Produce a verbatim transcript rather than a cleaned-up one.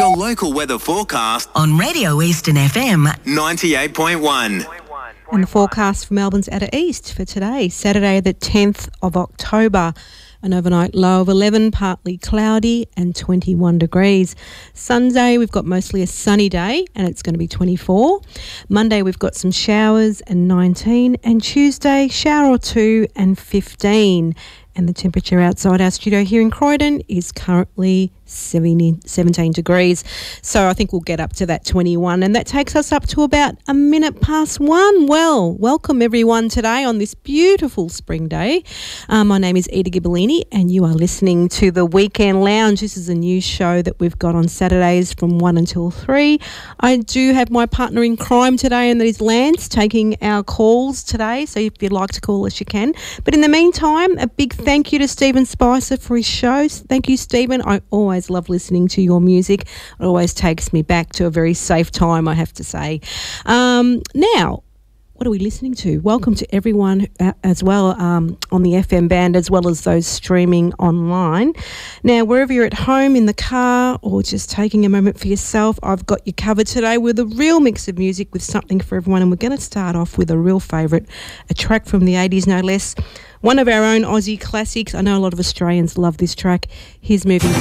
Your local weather forecast on Radio Eastern F M ninety-eight point one. And the forecast for Melbourne's outer east for today, Saturday the tenth of October. An overnight low of eleven, partly cloudy and twenty-one degrees. Sunday, we've got mostly a sunny day and it's going to be twenty-four. Monday, we've got some showers and nineteen. And Tuesday, shower or two and fifteen. And the temperature outside our studio here in Croydon is currently seventeen degrees. So I think we'll get up to that twenty-one. And that takes us up to about a minute past one. Well, welcome everyone today on this beautiful spring day. Um, my name is Eda Ghibellini and you are listening to The Weekend Lounge. This is a new show that we've got on Saturdays from one until three. I do have my partner in crime today, and that is Lance, taking our calls today. So if you'd like to call us, you can. But in the meantime, a big thank you to Stephen Spicer for his shows. Thank you, Stephen. I always love listening to your music. It always takes me back to a very safe time, I have to say. Um, now, what are we listening to? Welcome to everyone uh, as well um, on the F M band, as well as those streaming online. Now, wherever you're at home, in the car, or just taking a moment for yourself, I've got you covered today with a real mix of music with something for everyone. And we're going to start off with a real favourite, a track from the eighties, no less. One of our own Aussie classics. I know a lot of Australians love this track. Here's Moving